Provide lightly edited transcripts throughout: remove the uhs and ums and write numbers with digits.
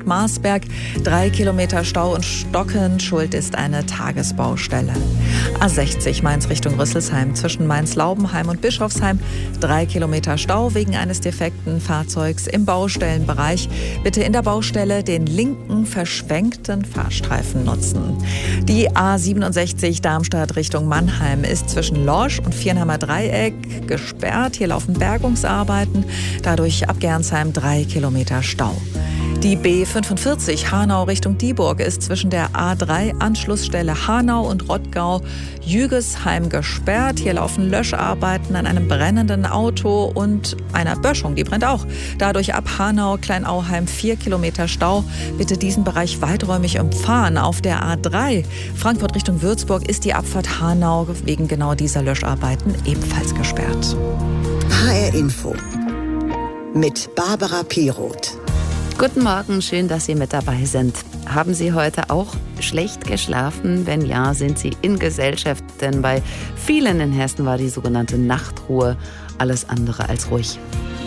Marsberg. 3 Kilometer Stau und Stocken. Schuld ist eine Tagesbaustelle. A60 Mainz Richtung Rüsselsheim zwischen Mainz-Laubenheim und Bischofsheim. 3 Kilometer Stau wegen eines defekten Fahrzeugs im Baustellenbereich. Bitte in der Baustelle den linken verschwenkten Fahrstreifen nutzen. Die A67 Darmstadt Richtung Mannheim ist zwischen Lorsch und Viernheimer Dreieck gesperrt. Hier laufen Bergungsarbeiten. Dadurch ab Gernsheim 3 Kilometer Stau. Die B45 Hanau Richtung Dieburg ist zwischen der A3 Anschlussstelle Hanau und Rottgau-Jügesheim gesperrt. Hier laufen Löscharbeiten an einem brennenden Auto und einer Böschung, die brennt auch. Dadurch ab Hanau Kleinauheim 4 Kilometer Stau. Bitte diesen Bereich weiträumig umfahren. Auf der A3 Frankfurt Richtung Würzburg ist die Abfahrt Hanau wegen genau dieser Löscharbeiten ebenfalls gesperrt. HR Info mit Barbara Piroth. Guten Morgen, schön, dass Sie mit dabei sind. Haben Sie heute auch schlecht geschlafen? Wenn ja, sind Sie in Gesellschaft, denn bei vielen in Hessen war die sogenannte Nachtruhe alles andere als ruhig.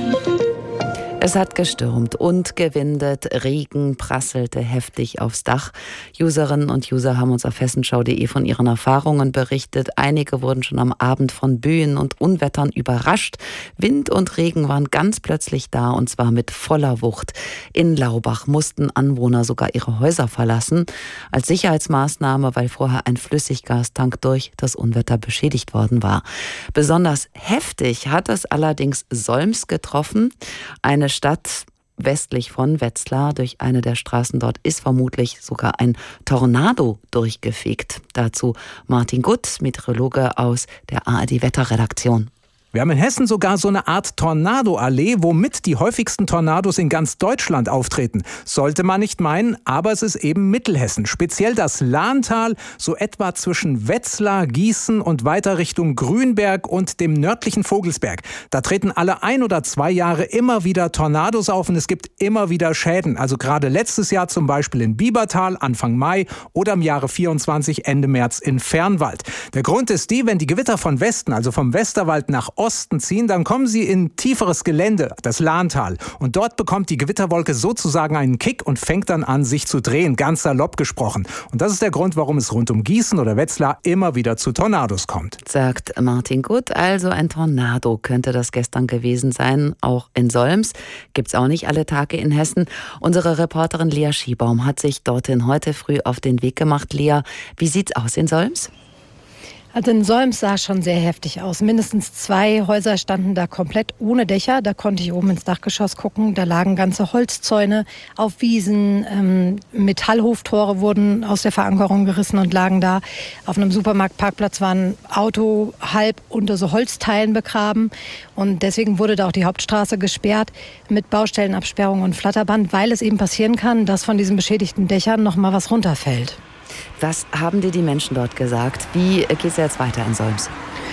Es hat gestürmt und gewindet, Regen prasselte heftig aufs Dach. Userinnen und User haben uns auf hessenschau.de von ihren Erfahrungen berichtet. Einige wurden schon am Abend von Böen und Unwettern überrascht. Wind und Regen waren ganz plötzlich da und zwar mit voller Wucht. In Laubach mussten Anwohner sogar ihre Häuser verlassen. Als Sicherheitsmaßnahme, weil vorher ein Flüssiggastank durch das Unwetter beschädigt worden war. Besonders heftig hat es allerdings Solms getroffen. Eine Stadt westlich von Wetzlar. Durch eine der Straßen dort ist vermutlich sogar ein Tornado durchgefegt. Dazu Martin Gutt, Meteorologe aus der ARD-Wetterredaktion. Wir haben in Hessen sogar so eine Art Tornado-Allee, womit die häufigsten Tornados in ganz Deutschland auftreten. Sollte man nicht meinen, aber es ist eben Mittelhessen. Speziell das Lahntal, so etwa zwischen Wetzlar, Gießen und weiter Richtung Grünberg und dem nördlichen Vogelsberg. Da treten alle 1 oder 2 Jahre immer wieder Tornados auf und es gibt immer wieder Schäden. Also gerade letztes Jahr zum Beispiel in Biebertal, Anfang Mai oder im Jahre 24, Ende März in Fernwald. Der Grund ist wenn die Gewitter von Westen, also vom Westerwald nach Osten ziehen, dann kommen sie in tieferes Gelände, das Lahntal. Und dort bekommt die Gewitterwolke sozusagen einen Kick und fängt dann an, sich zu drehen, ganz salopp gesprochen. Und das ist der Grund, warum es rund um Gießen oder Wetzlar immer wieder zu Tornados kommt. Sagt Martin Gutt. Also ein Tornado könnte das gestern gewesen sein, auch in Solms. Gibt's auch nicht alle Tage in Hessen. Unsere Reporterin Lea Schiebaum hat sich dorthin heute früh auf den Weg gemacht. Lea, wie sieht's aus in Solms? Also in Solms sah es schon sehr heftig aus. Mindestens 2 Häuser standen da komplett ohne Dächer. Da konnte ich oben ins Dachgeschoss gucken. Da lagen ganze Holzzäune auf Wiesen. Metallhoftore wurden aus der Verankerung gerissen und lagen da. Auf einem Supermarktparkplatz war ein Auto halb unter so Holzteilen begraben. Und deswegen wurde da auch die Hauptstraße gesperrt mit Baustellenabsperrung und Flatterband, weil es eben passieren kann, dass von diesen beschädigten Dächern noch mal was runterfällt. Was haben dir die Menschen dort gesagt? Wie geht es jetzt weiter in Solms?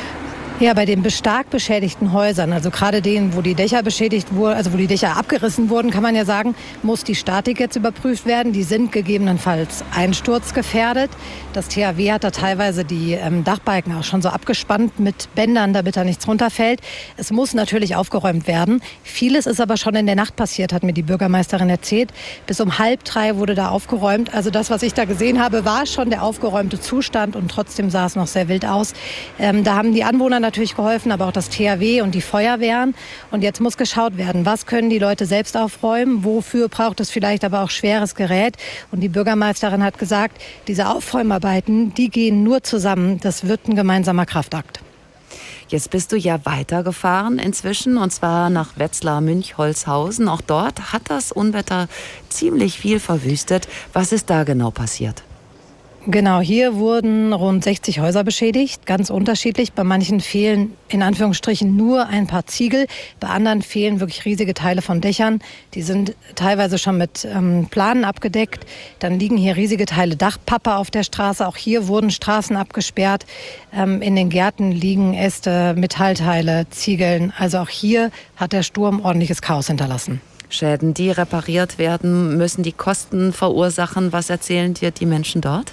Ja, bei den stark beschädigten Häusern, also gerade denen, wo die Dächer beschädigt wurden, also wo die Dächer abgerissen wurden, kann man ja sagen, muss die Statik jetzt überprüft werden. Die sind gegebenenfalls einsturzgefährdet. Das THW hat da teilweise die Dachbalken auch schon so abgespannt mit Bändern, damit da nichts runterfällt. Es muss natürlich aufgeräumt werden. Vieles ist aber schon in der Nacht passiert, hat mir die Bürgermeisterin erzählt. Bis um 2:30 wurde da aufgeräumt. Also das, was ich da gesehen habe, war schon der aufgeräumte Zustand und trotzdem sah es noch sehr wild aus. Da haben die Anwohner natürlich geholfen, aber auch das THW und die Feuerwehren. Und jetzt muss geschaut werden, was können die Leute selbst aufräumen, wofür braucht es vielleicht aber auch schweres Gerät. Und die Bürgermeisterin hat gesagt, diese Aufräumarbeiten, die gehen nur zusammen. Das wird ein gemeinsamer Kraftakt. Jetzt bist du ja weitergefahren inzwischen, und zwar nach Wetzlar-Münchholzhausen. Auch dort hat das Unwetter ziemlich viel verwüstet. Was ist da genau passiert? Genau, hier wurden rund 60 Häuser beschädigt, ganz unterschiedlich. Bei manchen fehlen in Anführungsstrichen nur ein paar Ziegel, bei anderen fehlen wirklich riesige Teile von Dächern. Die sind teilweise schon mit Planen abgedeckt. Dann liegen hier riesige Teile Dachpappe auf der Straße. Auch hier wurden Straßen abgesperrt. In den Gärten liegen Äste, Metallteile, Ziegeln. Also auch hier hat der Sturm ordentliches Chaos hinterlassen. Schäden, die repariert werden müssen, die Kosten verursachen. Was erzählen dir die Menschen dort?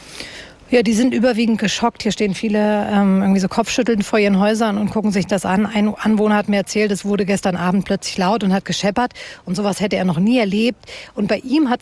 Ja, die sind überwiegend geschockt. Hier stehen viele irgendwie so kopfschüttelnd vor ihren Häusern und gucken sich das an. Ein Anwohner hat mir erzählt, es wurde gestern Abend plötzlich laut und hat gescheppert. Und sowas hätte er noch nie erlebt. Und bei ihm hat